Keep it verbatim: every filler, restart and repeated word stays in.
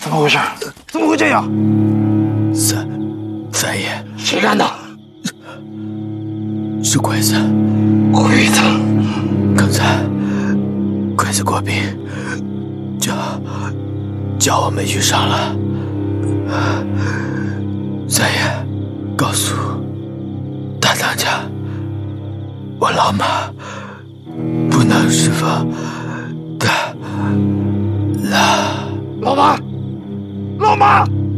怎么回事？怎么会这样？ 三三爷， 谁干的？ 是鬼子。 鬼子！ 刚才鬼子过兵，叫叫我们遇上了。三爷，告诉大当家，我老马不能释放的了。 老马，老马。